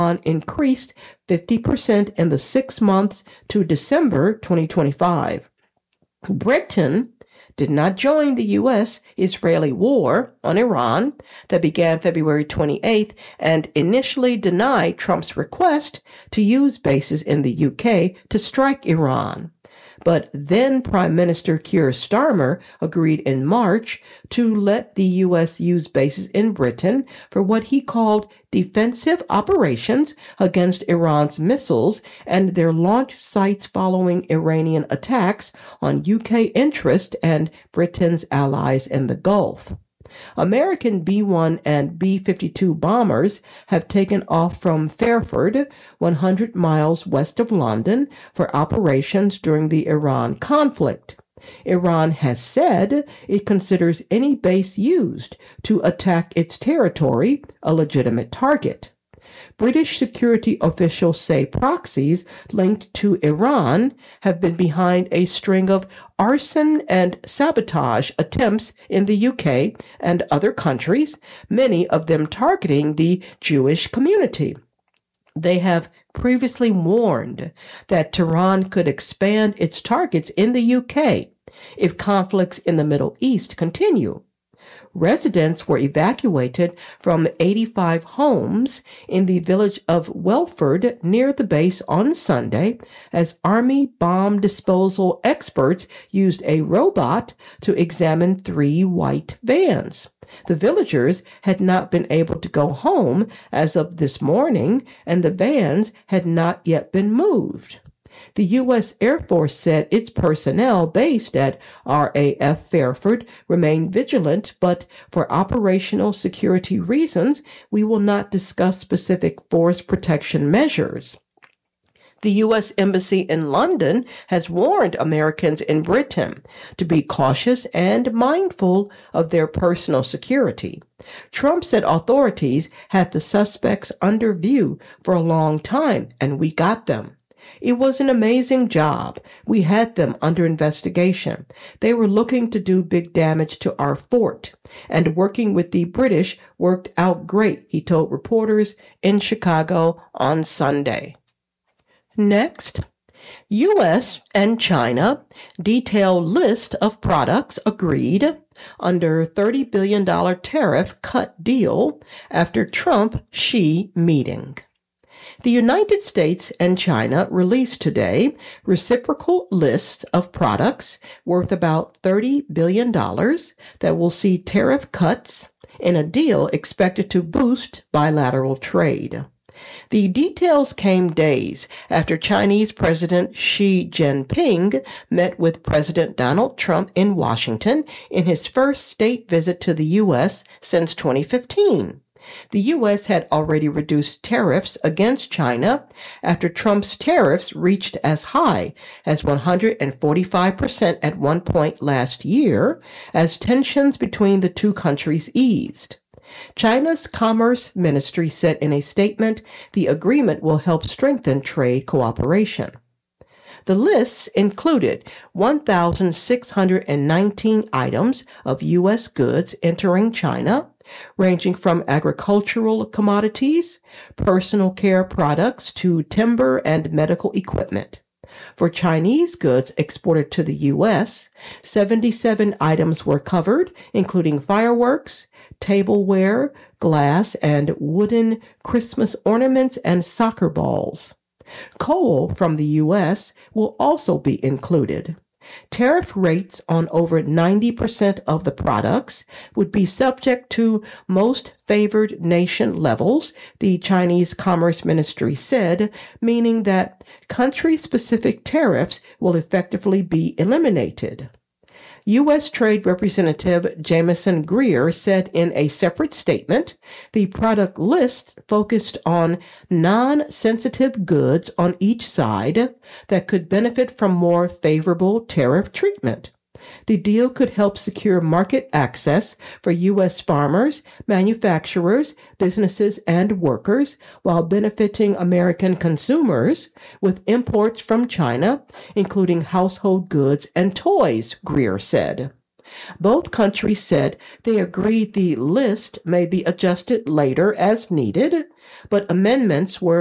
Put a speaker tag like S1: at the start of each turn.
S1: increased 50% in the 6 months to December 2025. Britain did not join the U.S.-Israeli war on Iran that began February 28th and initially denied Trump's request to use bases in the UK to strike Iran. But then Prime Minister Keir Starmer agreed in March to let the U.S. use bases in Britain for what he called defensive operations against Iran's missiles and their launch sites following Iranian attacks on UK interests and Britain's allies in the Gulf. American B-1 and B-52 bombers have taken off from Fairford, 100 miles west of London, for operations during the Iran conflict. Iran has said it considers any base used to attack its territory a legitimate target. British security officials say proxies linked to Iran have been behind a string of arson and sabotage attempts in the UK and other countries, many of them targeting the Jewish community. They have previously warned that Tehran could expand its targets in the UK if conflicts in the Middle East continue. Residents were evacuated from 85 homes in the village of Welford near the base on Sunday as Army bomb disposal experts used a robot to examine 3 white vans. The villagers had not been able to go home as of this morning, and the vans had not yet been moved. The U.S. Air Force said its personnel based at RAF Fairford remain vigilant, but for operational security reasons, we will not discuss specific force protection measures. The U.S. Embassy in London has warned Americans in Britain to be cautious and mindful of their personal security. Trump said authorities had the suspects under view for a long time, and we got them. It was an amazing job. We had them under investigation. They were looking to do big damage to our fort, and working with the British worked out great, he told reporters in Chicago on Sunday. Next, U.S. and China detailed list of products agreed under $30 billion tariff cut deal after Trump-Xi meeting. The United States and China released today reciprocal lists of products worth about $30 billion that will see tariff cuts in a deal expected to boost bilateral trade. The details came days after Chinese President Xi Jinping met with President Donald Trump in Washington in his first state visit to the U.S. since 2015. The U.S. had already reduced tariffs against China after Trump's tariffs reached as high as 145% at one point last year as tensions between the two countries eased. China's Commerce Ministry said in a statement the agreement will help strengthen trade cooperation. The lists included 1,619 items of U.S. goods entering China, ranging from agricultural commodities, personal care products to timber and medical equipment. For Chinese goods exported to the U.S., 77 items were covered, including fireworks, tableware, glass, and wooden Christmas ornaments and soccer balls. Coal from the U.S. will also be included. Tariff rates on over 90% of the products would be subject to most favored nation levels, the Chinese Commerce Ministry said, meaning that country-specific tariffs will effectively be eliminated. U.S. Trade Representative Jamieson Greer said in a separate statement, the product list focused on non-sensitive goods on each side that could benefit from more favorable tariff treatment. The deal could help secure market access for U.S. farmers, manufacturers, businesses, and workers while benefiting American consumers with imports from China, including household goods and toys, Greer said. Both countries said they agreed the list may be adjusted later as needed, but amendments were